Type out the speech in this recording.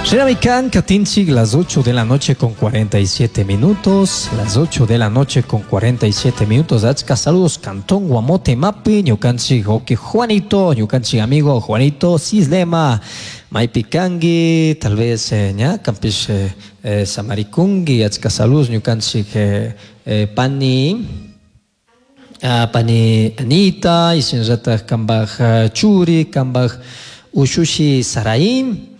Shinamikan Katinchik, las 8 de la noche con 47 minutos. Las 8 de la noche con 47 minutos. Achka saludos, Cantón Guamote Mapi, Ñukanchik, Oki Juanito, Ñukanchik amigo Juanito, Sislema, Maipikangi, tal vez, ña, Campish Samarikungi, Achka saludos, Ñukanchik, Pani. Pani Anita, y sin rata Kambaj Churi, Kambaj Ushushi Saraim.